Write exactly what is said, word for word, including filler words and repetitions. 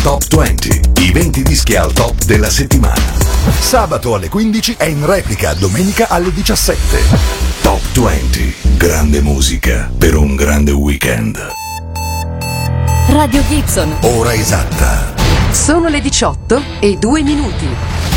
Top venti, i venti dischi al top della settimana. Sabato alle quindici e in replica domenica alle diciassette. Top venti, grande musica per un grande weekend. Radio Gibson. Ora esatta. Sono le diciotto e due minuti.